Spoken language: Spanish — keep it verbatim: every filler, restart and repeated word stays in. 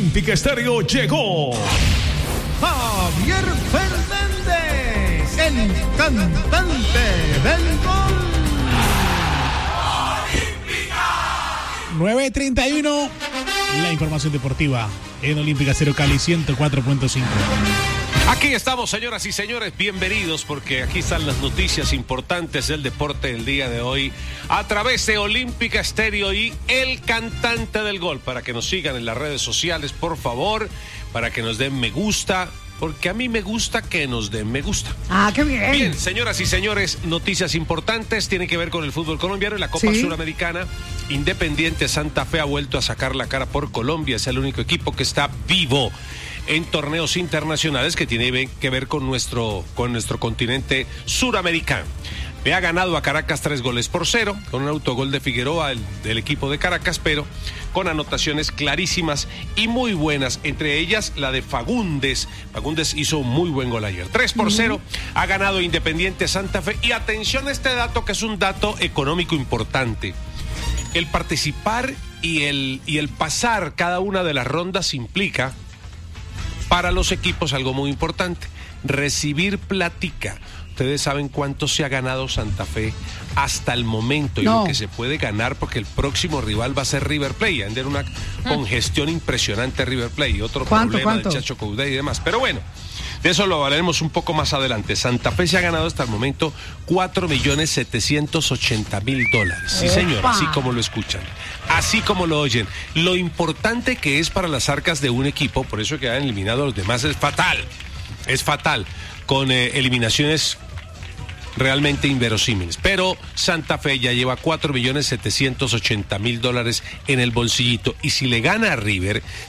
Olímpica Estéreo llegó Javier Fernández, el cantante del gol. nueve treinta y uno, la información deportiva en Olímpica Estéreo Cali ciento cuatro punto cinco. Aquí estamos, señoras y señores, bienvenidos porque aquí están las noticias importantes del deporte del día de hoy a través de Olímpica Estéreo y el cantante del gol. Para que nos sigan en las redes sociales, por favor, para que nos den me gusta, porque a mí me gusta que nos den me gusta. Ah, qué bien. Bien, señoras y señores, noticias importantes tienen que ver con el fútbol colombiano y la Copa ¿Sí? Suramericana. Independiente Santa Fe ha vuelto a sacar la cara por Colombia, es el único equipo que está vivo en torneos internacionales que tiene que ver con nuestro, con nuestro continente suramericano. Le ha ganado a Caracas tres goles por cero, con un autogol de Figueroa el, del equipo de Caracas, pero con anotaciones clarísimas y muy buenas, entre ellas la de Fagundes. Fagundes hizo un muy buen gol ayer. tres por cero uh-huh. Ha ganado Independiente Santa Fe. Y atención a este dato, que es un dato económico importante. El participar y el, y el pasar cada una de las rondas implica para los equipos algo muy importante: recibir platica. Ustedes saben cuánto se ha ganado Santa Fe hasta el momento y no. lo que se puede ganar, porque el próximo rival va a ser River Plate. Anda una congestión impresionante River Plate, otro ¿Cuánto, problema cuánto? del Chacho Coudet y demás. Pero bueno, de eso lo hablaremos un poco más adelante. Santa Fe se ha ganado hasta el momento cuatro millones setecientos ochenta mil dólares. Sí, señor, ¡Opa! así como lo escuchan, así como lo oyen. Lo importante que es para las arcas de un equipo, por eso que han eliminado a los demás, es fatal. Es fatal, con eh, eliminaciones realmente inverosímiles. Pero Santa Fe ya lleva cuatro millones setecientos ochenta mil dólares en el bolsillito. Y si le gana a River,